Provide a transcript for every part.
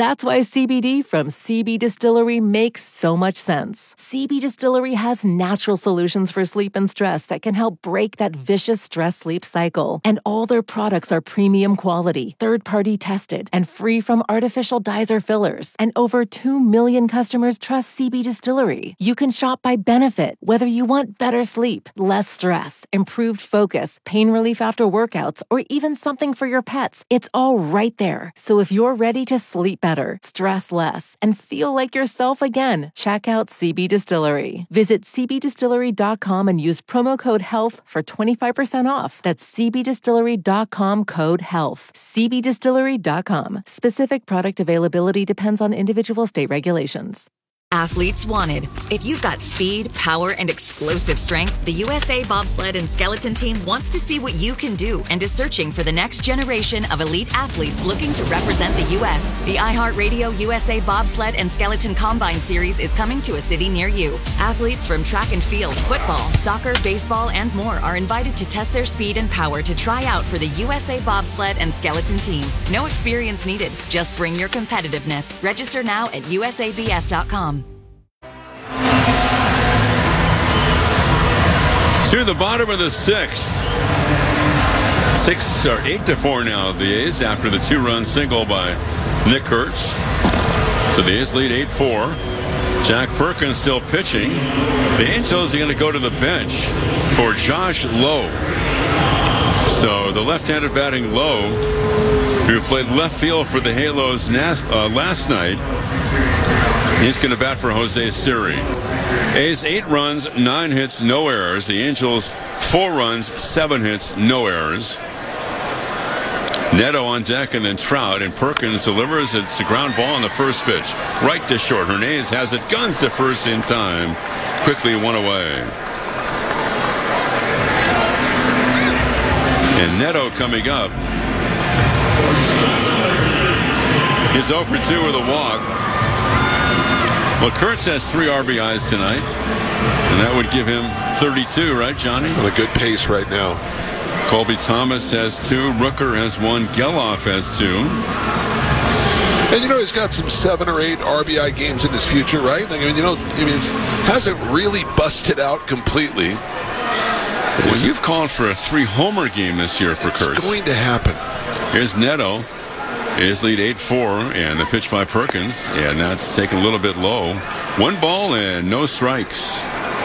That's why CBD from CB Distillery makes so much sense. CB Distillery has natural solutions for sleep and stress that can help break that vicious stress-sleep cycle. And all their products are premium quality, third-party tested, and free from artificial dyes or fillers. And over 2 million customers trust CB Distillery. You can shop by benefit, whether you want better sleep, less stress, improved focus, pain relief after workouts, or even something for your pets. It's all right there. So if you're ready to sleep better, stress less, and feel like yourself again, check out CB Distillery. Visit cbdistillery.com and use promo code HEALTH for 25% off. That's cbdistillery.com code HEALTH. cbdistillery.com. Specific product availability depends on individual state regulations. Athletes wanted. If you've got speed, power, and explosive strength, the USA Bobsled and Skeleton Team wants to see what you can do and is searching for the next generation of elite athletes looking to represent the U.S. The iHeartRadio USA Bobsled and Skeleton Combine Series is coming to a city near you. Athletes from track and field, football, soccer, baseball, and more are invited to test their speed and power to try out for the USA Bobsled and Skeleton Team. No experience needed. Just bring your competitiveness. Register now at usabs.com. To the bottom of the sixth. 8-4 now, the A's, after the 2-run single by Nick Kurtz. So the A's lead 8-4. Jack Perkins still pitching. The Angels are going to go to the bench for Josh Lowe. So the left-handed batting Lowe, who played left field for the Halos last night, he's going to bat for Jose Siri. A's 8 runs, 9 hits, no errors. The Angels 4 runs, 7 hits, no errors. Neto on deck, and then Trout, and Perkins delivers. It's a ground ball on the first pitch, right to short. Hernandez has it, guns to first in time, quickly one away. And Neto coming up. He's 0 for 2 with a walk. Well, Kurtz has 3 RBIs tonight, and that would give him 32, right, Johnny? On a good pace right now. Colby Thomas has 2, Rooker has 1, Geloff has 2. And he's got some 7 or 8 RBI games in his future, right? He hasn't really busted out completely. Well, you've called for a 3-homer game this year for Kurtz. It's going to happen. Here's Neto. His lead 8-4, and the pitch by Perkins, and that's taken a little bit low. 1 ball and no strikes.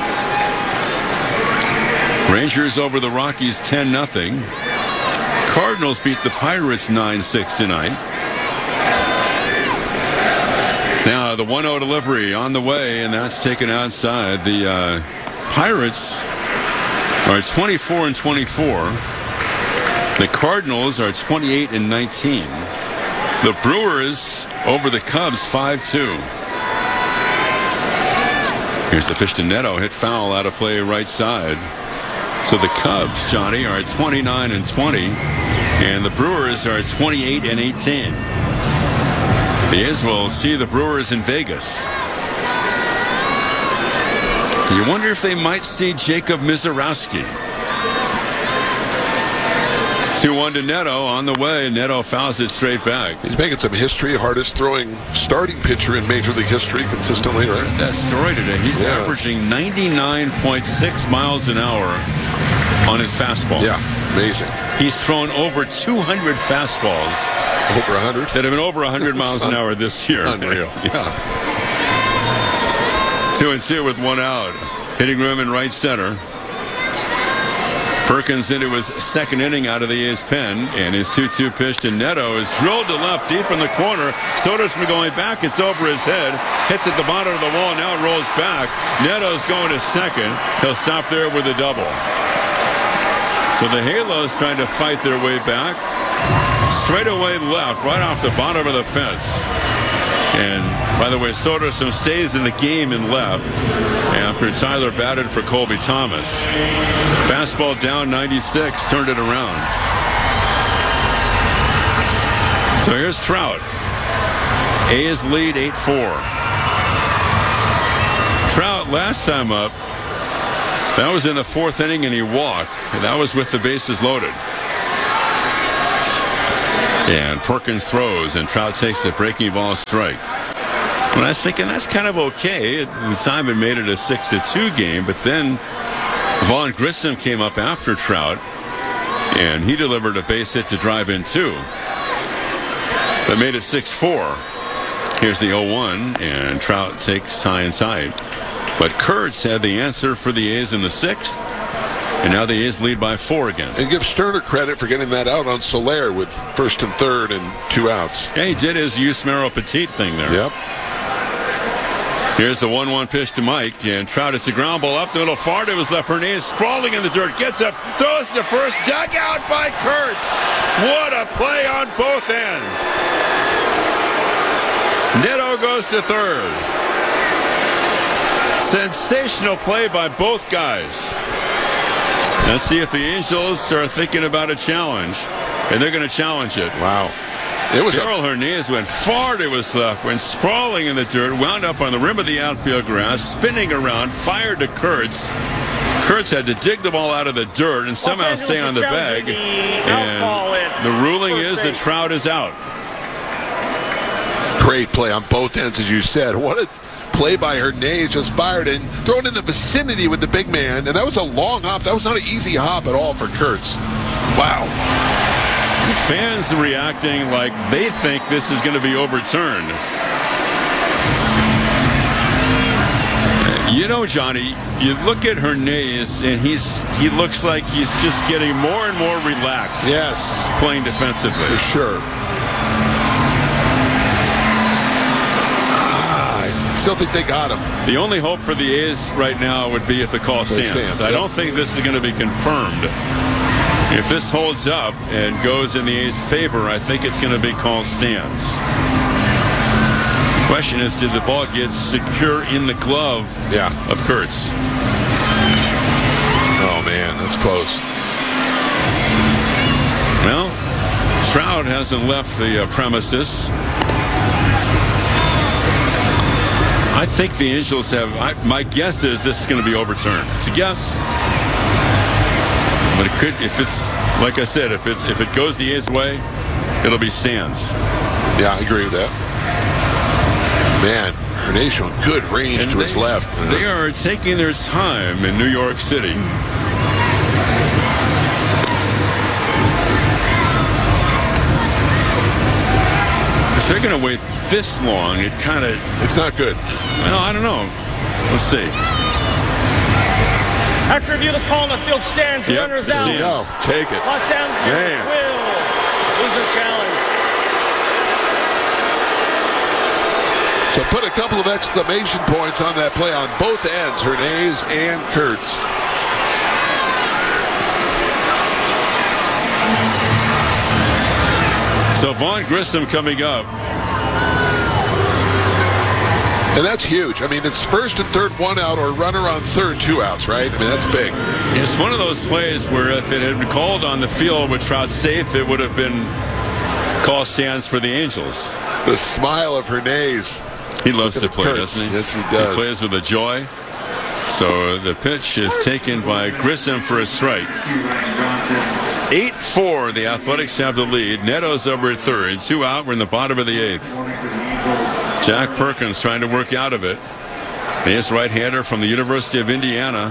Rangers over the Rockies 10-0. Cardinals beat the Pirates 9-6 tonight. Now the 1-0 delivery on the way, and that's taken outside. The Pirates are 24-24. The Cardinals are 28-19. The Brewers over the Cubs 5-2. Here's the pitch to Neto, hit foul, out of play right side. So the Cubs, Johnny, are at 29-20, and the Brewers are at 28-18. The A's will see the Brewers in Vegas. You wonder if they might see Jacob Misiorowski. 2-1 to Neto on the way. Neto fouls it straight back. He's making some history. Hardest throwing starting pitcher in Major League history consistently, right? That story today. He's averaging 99.6 miles an hour on his fastball. Yeah, amazing. He's thrown over 200 fastballs. Over 100? That have been over 100 miles an hour this year. Unreal. Yeah. 2-2 with 1 out. Hitting room in right center. Perkins into his second inning out of the A's pen, and his 2-2 pitch to Neto is drilled to left deep in the corner. Soderstrom going back, it's over his head, hits at the bottom of the wall, now it rolls back. Neto's going to second. He'll stop there with a double. So the Halos trying to fight their way back. Straight away left, right off the bottom of the fence. And by the way, Soderstrom stays in the game in left after Tyler batted for Colby Thomas. Fastball down 96, turned it around. So here's Trout. A's lead 8-4. Trout last time up, that was in the 4th inning and he walked. And that was with the bases loaded. And Perkins throws, and Trout takes a breaking ball strike. And I was thinking that's kind of okay. At the time, it made it a 6-2 game, but then Vaughn Grissom came up after Trout, and he delivered a base hit to drive in 2. That made it 6-4. Here's the 0-1, and Trout takes high and tight. But Kurtz had the answer for the A's in the 6th. And now the A's lead by 4 again. And give Sterner credit for getting that out on Soler with 1st and 3rd and 2 outs. Yeah, he did his Yusmeiro Petit thing there. Yep. Here's the 1-1 pitch to Mike, and Trout, it's a ground ball up the middle, far to his left. Hernandez sprawling in the dirt, gets up, throws to first, dug out by Kurtz. What a play on both ends. Neto goes to 3rd. Sensational play by both guys. Let's see if the Angels are thinking about a challenge, and they're going to challenge it. Wow. Darrell Hernandez went far to his left, went sprawling in the dirt, wound up on the rim of the outfield grass, spinning around, fired to Kurtz. Kurtz had to dig the ball out of the dirt and somehow stay on the bag. And the ruling is that Trout is out. Great play on both ends, as you said. What a play by Hernandez, just fired and thrown in the vicinity with the big man. And that was a long hop. That was not an easy hop at all for Kurtz. Wow. Fans reacting like they think this is going to be overturned. You know, Johnny, you look at Hernandez, and he looks like he's just getting more and more relaxed. Yes. Playing defensively. For sure. I still think they got him. The only hope for the A's right now would be if the call stands. I don't think this is going to be confirmed. If this holds up and goes in the A's favor, I think it's going to be called stands. The question is, did the ball get secure in the glove of Kurtz? Oh, man, that's close. Well, Trout hasn't left the premises. I think the Angels have, my guess is this is going to be overturned. It's a guess. But it could, if it's, like I said, if it goes the A's way, it'll be stands. Yeah, I agree with that. Man, Hernandez showing good range to his left. They are taking their time in New York City. If they're going to wait this long, it's not good. Well, I don't know. Let's see. After review, the call on the field stands. The runner's out. No, take it. Los Angeles will lose their challenge. So put a couple of exclamation points on that play on both ends, Hernandez and Kurtz. So Vaughn Grissom coming up. And that's huge. I mean, it's 1st and 3rd, 1 out, or runner on 3rd, 2 outs, right? I mean, that's big. It's one of those plays where if it had been called on the field with Trout safe, it would have been call stands for the Angels. The smile of Hernandez. He loves to play, doesn't he? Yes, he does. He plays with a joy. So the pitch is taken by Grissom for a strike. 8-4, the Athletics have the lead. Neto's over at 3rd. 2 out. We're in the bottom of the 8th. Jack Perkins trying to work out of it. His right-hander from the University of Indiana.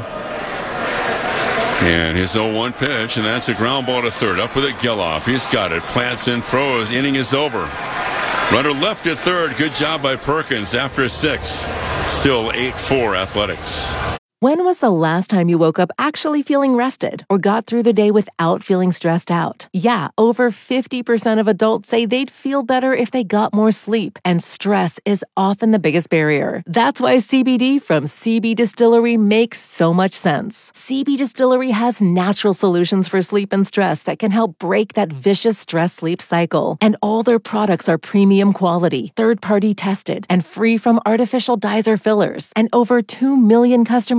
And his 0-1 pitch, and that's a ground ball to 3rd. Up with it, Geloff. He's got it. Plants in, throws. Inning is over. Runner left at 3rd. Good job by Perkins after 6. Still 8-4 Athletics. When was the last time you woke up actually feeling rested or got through the day without feeling stressed out? Yeah, over 50% of adults say they'd feel better if they got more sleep, and stress is often the biggest barrier. That's why CBD from CB Distillery makes so much sense. CB Distillery has natural solutions for sleep and stress that can help break that vicious stress-sleep cycle. And all their products are premium quality, third-party tested, and free from artificial dyes or fillers. And over 2 million customers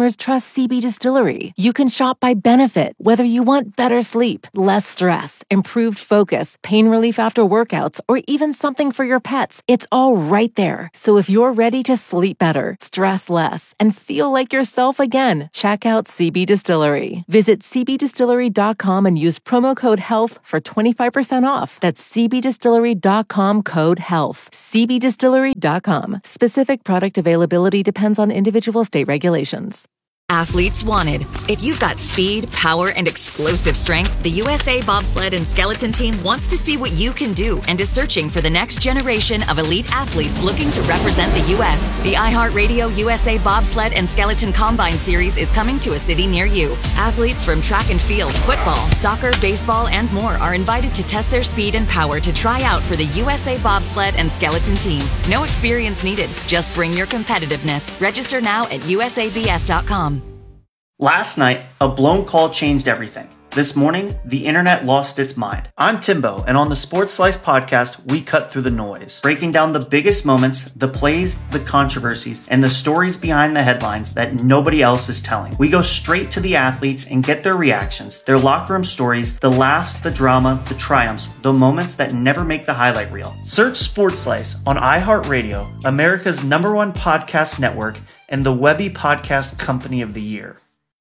customers trust CB Distillery. You can shop by benefit, whether you want better sleep, less stress, improved focus, pain relief after workouts, or even something for your pets. It's all right there. So if you're ready to sleep better, stress less, and feel like yourself again, check out CB Distillery. Visit cbdistillery.com and use promo code HEALTH for 25% off. That's cbdistillery.com, code HEALTH. cbdistillery.com. Specific product availability depends on individual state regulations. Athletes wanted. If you've got speed, power, and explosive strength, the USA Bobsled and Skeleton Team wants to see what you can do and is searching for the next generation of elite athletes looking to represent the U.S. The iHeartRadio USA Bobsled and Skeleton Combine Series is coming to a city near you. Athletes from track and field, football, soccer, baseball, and more are invited to test their speed and power to try out for the USA Bobsled and Skeleton Team. No experience needed. Just bring your competitiveness. Register now at usabs.com. Last night, a blown call changed everything. This morning, the internet lost its mind. I'm Timbo, and on the Sports Slice podcast, we cut through the noise, breaking down the biggest moments, the plays, the controversies, and the stories behind the headlines that nobody else is telling. We go straight to the athletes and get their reactions, their locker room stories, the laughs, the drama, the triumphs, the moments that never make the highlight reel. Search Sports Slice on iHeartRadio, America's #1 podcast network, and the Webby Podcast Company of the Year.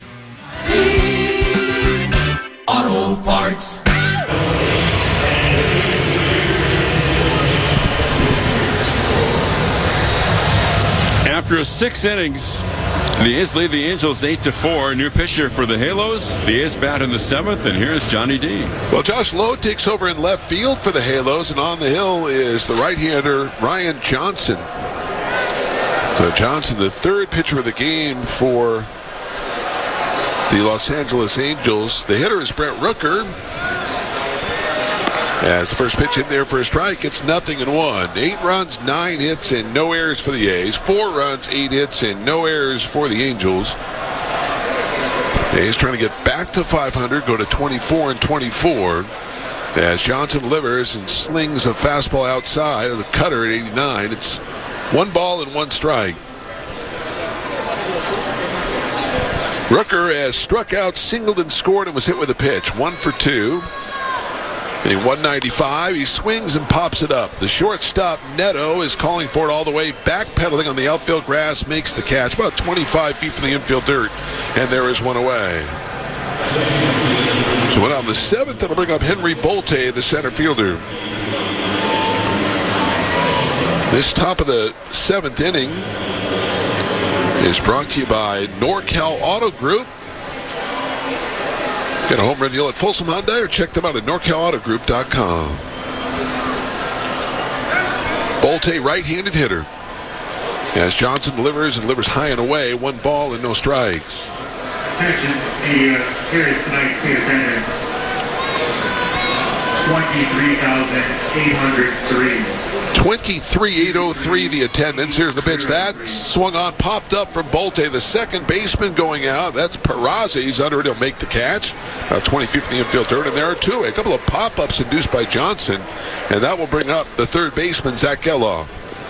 Auto Parts. After 6 innings, the A's lead the Angels 8-4. New pitcher for the Halos. The A's bat in the 7th, and here's Johnny D. Well, Josh Lowe takes over in left field for the Halos, and on the hill is the right-hander Ryan Johnson. So Johnson, the third pitcher of the game for the Los Angeles Angels. The hitter is Brent Rooker. As the first pitch in there for a strike, it's 0-1. 8 runs, 9 hits, and no errors for the A's. 4 runs, 8 hits, and no errors for the Angels. The A's trying to get back to 500, go to 24-24. As Johnson delivers and slings a fastball outside of the cutter at 89. It's 1 ball and 1 strike. Rooker has struck out, singled, and scored, and was hit with a pitch. 1 for 2. In 195, he swings and pops it up. The shortstop, Neto, is calling for it all the way, backpedaling on the outfield grass, makes the catch about 25 feet from the infield dirt, and there is 1 away. So on the 7th, that'll bring up Henry Bolte, the center fielder. This top of the 7th inning is brought to you by NorCal Auto Group. Get a home run deal at Folsom Hyundai or check them out at NorCalAutoGroup.com. Bolte, right-handed hitter. As Johnson delivers high and away, 1 ball and no strikes. Attention, here is tonight's speed attendance. 23,803. 23,803 the attendance. Here's the pitch. That swung on, popped up from Bolte, the second baseman going out. That's Peraza. He's under it. He'll make the catch. About 20 feet from the infield dirt. And there are a couple of pop-ups induced by Johnson. And that will bring up the third baseman, Zach Geloff.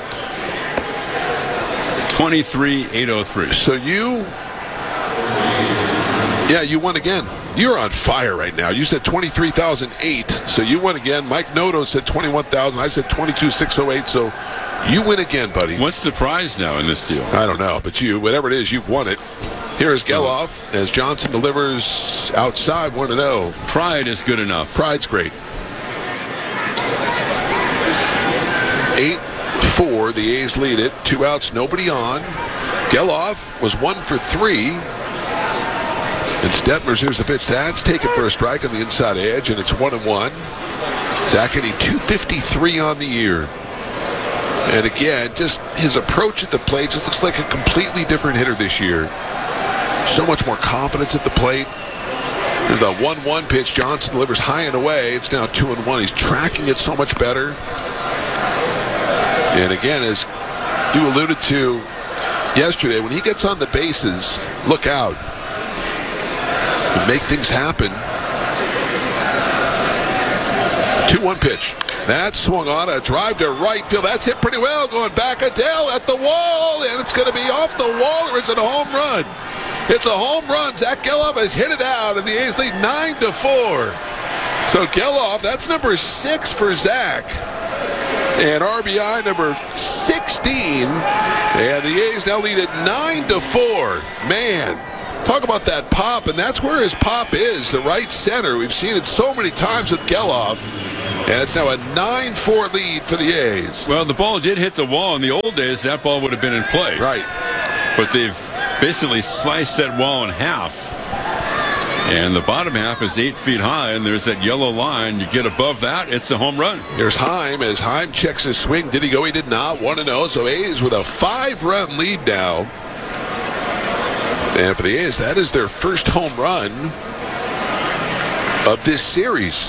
23,803. So you won again. You're on fire right now. You said 23,008, so you win again. Mike Noto said 21,000. I said 22,608, so you win again, buddy. What's the prize now in this deal? I don't know, but whatever it is, you've won it. Here is Geloff as Johnson delivers outside 1-0. Pride is good enough. Pride's great. 8-4, the A's lead it. 2 outs, nobody on. Geloff was 1 for 3. It's Detmers. Here's the pitch. That's taken for a strike on the inside edge, and it's 1-1. Zach hitting .253 on the year. And again, just his approach at the plate just looks like a completely different hitter this year. So much more confidence at the plate. There's the 1-1 pitch. Johnson delivers high and away. It's now 2-1. He's tracking it so much better. And again, as you alluded to yesterday, when he gets on the bases, look out. Make things happen. 2-1 pitch. That swung on a drive to right field. That's hit pretty well. Going back, Adele at the wall, and it's going to be off the wall, or is it a home run? It's a home run. Zach Geloff has hit it out, and the A's lead 9-4. So Geloff, that's number 6 for Zach. And RBI number 16. And the A's now lead at 9-4. Man, talk about that pop, and that's where his pop is, the right center. We've seen it so many times with Geloff. And it's now a 9-4 lead for the A's. Well, the ball did hit the wall. In the old days, that ball would have been in play. Right. But they've basically sliced that wall in half. And the bottom half is 8 feet high, and there's that yellow line. You get above that, it's a home run. Here's Heim as Heim checks his swing. Did he go? He did not. 1-0. So A's with a 5-run lead now. And for the A's, that is their first home run of this series.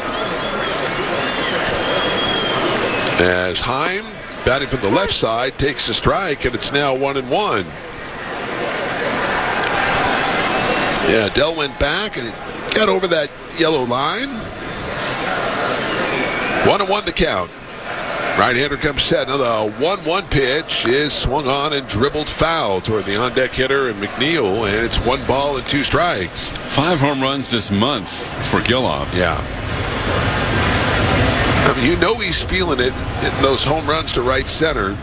As Heim, batting from the left side, takes a strike, and it's now 1-1. Yeah, Dell went back and got over that yellow line. 1-1 the count. Right-hander comes set. Another 1-1 pitch is swung on and dribbled foul toward the on-deck hitter and McNeil, and it's 1 ball and 2 strikes. 5 home runs this month for Geloff. Yeah. I mean, you know he's feeling it in those home runs to right center.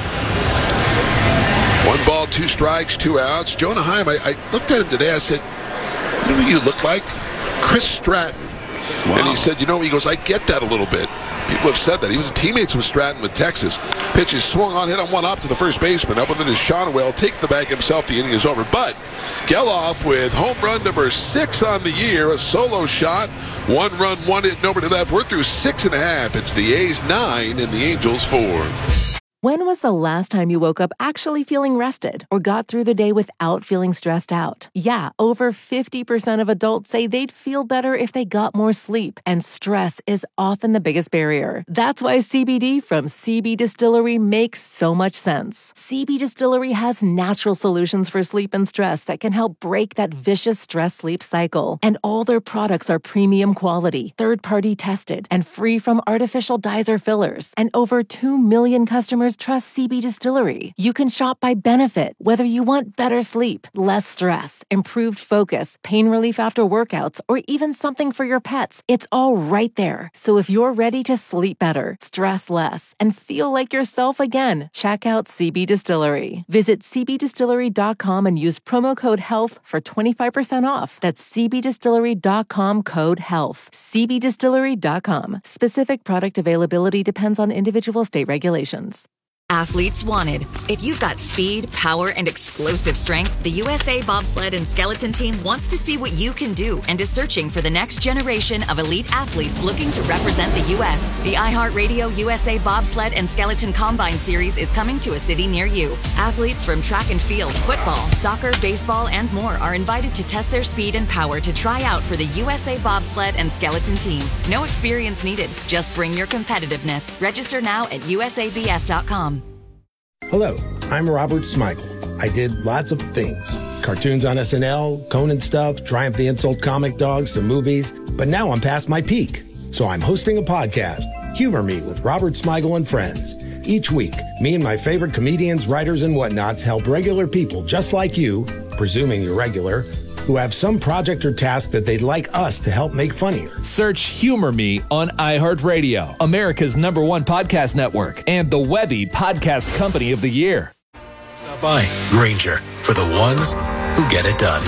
1 ball, 2 strikes, 2 outs. Jonah Heim, I looked at him today. I said, you know who you look like? Chris Stratton. Wow. And he said, he goes, I get that a little bit. People have said that. He was teammates with Stratton with Texas. Pitch is swung on, hit on one up to the first baseman. Up with it is Shonwell. Take the bag himself. The inning is over. But Geloff with home run number 6 on the year. A solo shot. 1 run, 1 hit, nobody left. We're through 6.5. It's the A's 9 and the Angels 4. When was the last time you woke up actually feeling rested or got through the day without feeling stressed out? Yeah, over 50% of adults say they'd feel better if they got more sleep, and stress is often the biggest barrier. That's why CBD from CB Distillery makes so much sense. CB Distillery has natural solutions for sleep and stress that can help break that vicious stress-sleep cycle. And all their products are premium quality, third-party tested, and free from artificial dyes or fillers. And over 2 million customers trust CB Distillery. You can shop by benefit, whether you want better sleep, less stress, improved focus, pain relief after workouts, or even something for your pets. It's all right there. So if you're ready to sleep better, stress less, and feel like yourself again, check out CB Distillery. Visit cbdistillery.com and use promo code HEALTH for 25% off. That's cbdistillery.com code HEALTH. cbdistillery.com. Specific product availability depends on individual state regulations. Athletes wanted. If you've got speed, power, and explosive strength, the USA Bobsled and Skeleton Team wants to see what you can do and is searching for the next generation of elite athletes looking to represent the U.S. The iHeartRadio USA Bobsled and Skeleton Combine Series is coming to a city near you. Athletes from track and field, football, soccer, baseball, and more are invited to test their speed and power to try out for the USA Bobsled and Skeleton Team. No experience needed. Just bring your competitiveness. Register now at usabs.com. Hello, I'm Robert Smigel. I did lots of things. Cartoons on SNL, Conan stuff, Triumph the Insult Comic Dog, some movies. But now I'm past my peak. So I'm hosting a podcast, Humor Me with Robert Smigel and Friends. Each week, me and my favorite comedians, writers, and whatnots help regular people just like you, presuming you're regular, who have some project or task that they'd like us to help make funnier. Search Humor Me on iHeartRadio, America's #1 podcast network, and the Webby Podcast Company of the Year. Stop by Grainger for the ones who get it done.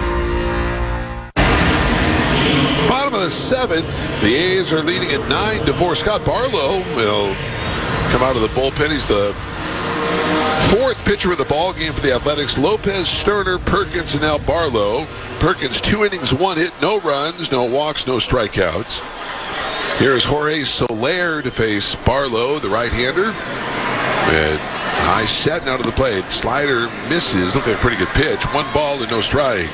Bottom of the 7th, the A's are leading at 9-4. Scott Barlow will come out of the bullpen. He's the 4th pitcher of the ball game for the Athletics. Lopez, Sterner, Perkins, and now Barlow. Perkins, 2 innings, 1 hit, no runs, no walks, no strikeouts. Here's Jorge Soler to face Barlow, the right-hander. And high set out of the plate. Slider misses. Looked like a pretty good pitch. 1 ball and no strikes.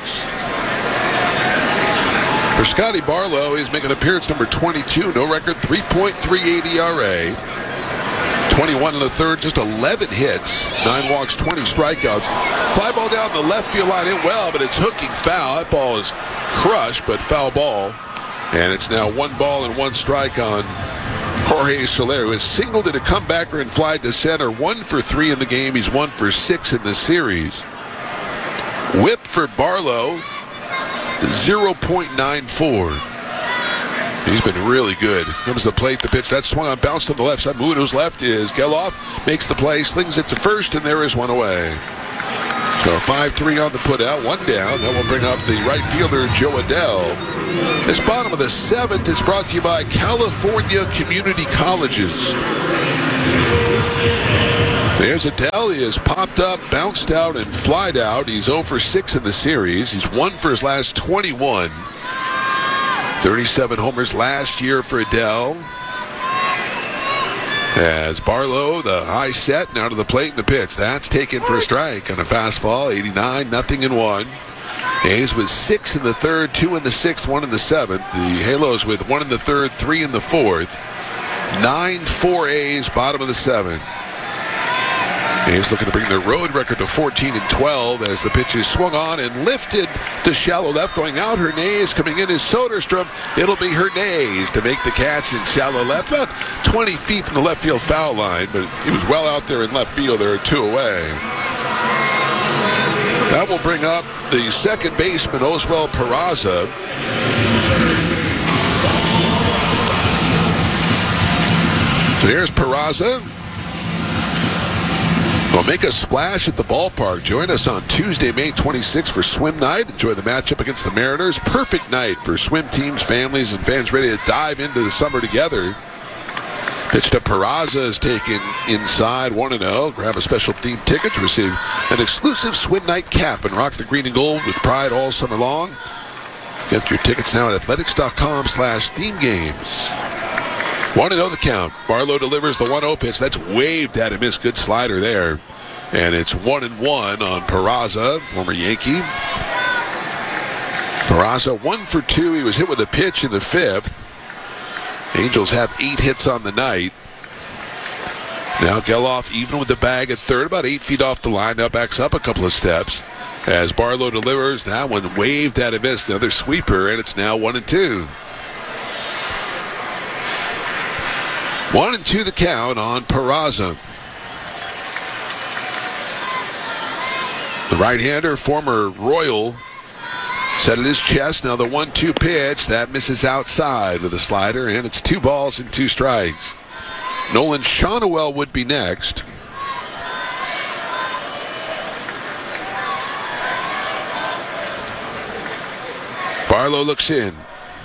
For Scotty Barlow, he's making appearance number 22. No record, 3.38 ERA. 21 in the third, just 11 hits, 9 walks, 20 strikeouts. Fly ball down the left field line, hit well, but it's hooking foul. That ball is crushed, but foul ball. And it's now 1 ball and 1 strike on Jorge Soler, who has singled at a comebacker and flied to center. 1 for 3 in the game. He's 1 for 6 in the series. Whip for Barlow, 0.94. He's been really good. Comes the plate, the pitch. That swung on, bounced to the left side. Muno's left is Geloff. Makes the play, slings it to first, and there is one away. So 5-3 on the putout, one down. That will bring up the right fielder, Joe Adell. This bottom of the seventh is brought to you by California Community Colleges. There's Adell. He has popped up, bounced out, and flied out. He's 0 for 6 in the series. He's 1 for his last 21. 37 homers last year for Adell. As Barlow, the high set, now to the plate and the pitch. That's taken for a strike on a fastball. 89-0-1. A's with 6 in the third, 2 in the sixth, 1 in the seventh. The Halos with 1 in the third, 3 in the fourth. 9-4 A's, bottom of the seventh. A's looking to bring their road record to 14-12 as the pitch is swung on and lifted to shallow left. Going out, Hernandez. Coming in is Soderstrom. It'll be Hernandez to make the catch in shallow left, about 20 feet from the left field foul line, but he was well out there in left field. There are 2 away. That will bring up the second baseman, Oswald Peraza. So here's Peraza. Well, make a splash at the ballpark. Join us on Tuesday, May 26th for swim night. Enjoy the matchup against the Mariners. Perfect night for swim teams, families, and fans ready to dive into the summer together. Pitch to Peraza is taken inside 1-0. Grab a special themed ticket to receive an exclusive swim night cap and rock the green and gold with pride all summer long. Get your tickets now at athletics.com/theme games. 1-0 the count. Barlow delivers the 1-0 pitch. That's waved at him. Missed. Good slider there. And it's 1-1 on Peraza, former Yankee. Peraza 1 for 2. He was hit with a pitch in the fifth. Angels have 8 hits on the night. Now Geloff even with the bag at third, about 8 feet off the line. Now backs up a couple of steps. As Barlow delivers, that one waved at him. Missed. Another sweeper, and it's now 1-2. 1-2 the count on Peraza. The right-hander, former Royal, set at his chest. Now the 1-2 pitch. That misses outside with a slider, and it's 2 balls and 2 strikes. Nolan Shawnuel would be next. Barlow looks in.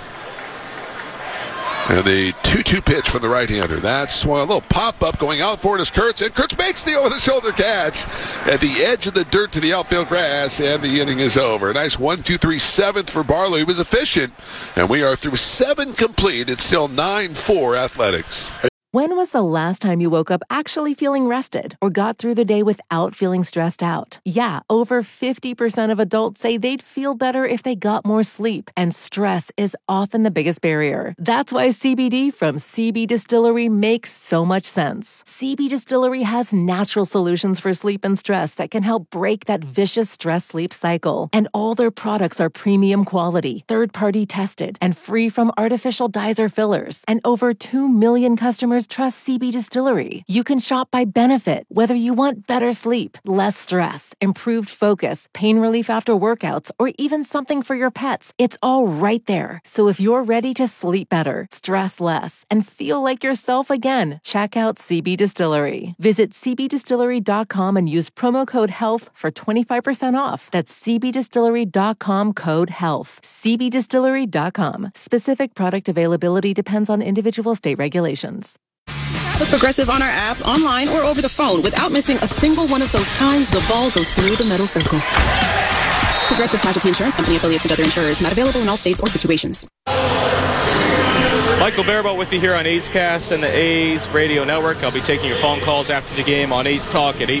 And the 2-2 pitch from the right-hander. That's a little pop-up going out for it is Kurtz. And Kurtz makes the over-the-shoulder catch at the edge of the dirt to the outfield grass. And the inning is over. A nice 1-2-3 seventh for Barlow. He was efficient. And we are through 7 complete. It's still 9-4 Athletics. When was the last time you woke up actually feeling rested or got through the day without feeling stressed out? Yeah, over 50% of adults say they'd feel better if they got more sleep, and stress is often the biggest barrier. That's why CBD from CB Distillery makes so much sense. CB Distillery has natural solutions for sleep and stress that can help break that vicious stress-sleep cycle. And all their products are premium quality, third-party tested, and free from artificial dyes or fillers. And over 2 million customers trust CB Distillery. You can shop by benefit, whether you want better sleep, less stress, improved focus, pain relief after workouts, or even something for your pets. It's all right there. So if you're ready to sleep better, stress less, and feel like yourself again, check out CB Distillery. Visit cbdistillery.com and use promo code HEALTH for 25% off. That's cbdistillery.com, code HEALTH. cbdistillery.com. Specific product availability depends on individual state regulations. With Progressive on our app, online, or over the phone without missing a single one of those times the ball goes through the middle circle. Progressive Casualty Insurance Company, affiliates, and other insurers. Not available in all states or situations. Michael Barabo with you here on A's Cast and the A's Radio Network. I'll be taking your phone calls after the game on A's Talk at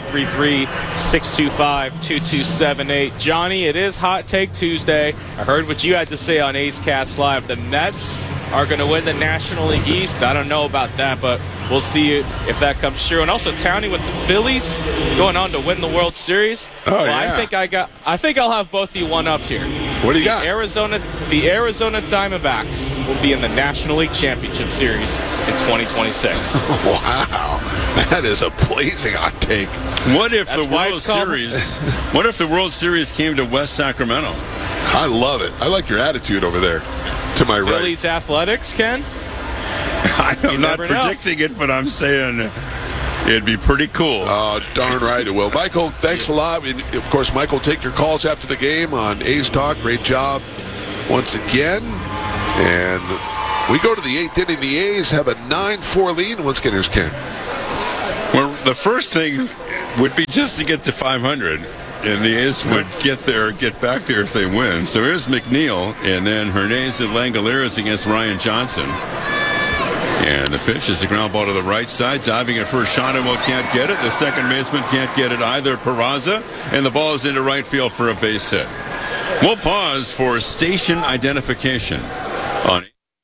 833-625-2278. Johnny, it is Hot Take Tuesday. I heard what you had to say on A's Cast Live. The Mets are going to win the National League East. I don't know about that, but we'll see if that comes true. And also Townie with the Phillies going on to win the World Series. Oh, yeah. I think I'll have both of you one up here. What do you got? The Arizona Diamondbacks will be in the National League Championship Series in 2026. Wow. That is a blazing hot take. What if the World Series? What if the World Series came to West Sacramento? I love it. I like your attitude over there. To my right. Phillies Athletics, Ken? I'm not predicting it, but I'm saying it'd be pretty cool. Oh, darn right it will. Michael, thanks a lot. And of course, Michael, take your calls after the game on A's Talk. Great job once again. And we go to the 8th inning. The A's have a 9-4 lead. Once again, here's Ken. Well, the first thing would be just to get to 500. And the A's would get back there if they win. So here's McNeil, and then Hernandez and Langoliers against Ryan Johnson. And the pitch is a ground ball to the right side. Diving at first, Shotwell can't get it. The second baseman can't get it either, Peraza. And the ball is into right field for a base hit. We'll pause for station identification on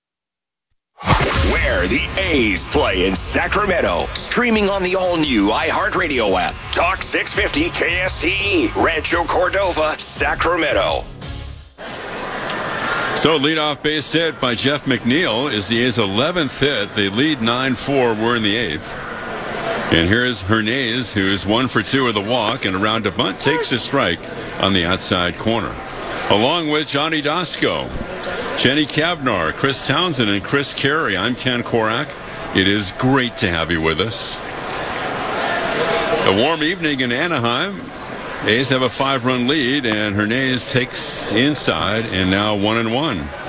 where the A's play in Sacramento. Streaming on the all-new iHeartRadio app. Talk 650 KSTE, Rancho Cordova, Sacramento. So leadoff base hit by Jeff McNeil is the A's 11th hit. They lead 9-4. We're in the 8th. And here's Hernandez, who's 1 for 2 with a walk and around to bunt, takes a strike on the outside corner. Along with Johnny Dasco, Jenny Cavnar, Chris Townsend, and Chris Carey. I'm Ken Korak. It is great to have you with us. A warm evening in Anaheim. A's have a 5-run lead, and Hernandez takes inside, and now 1-1.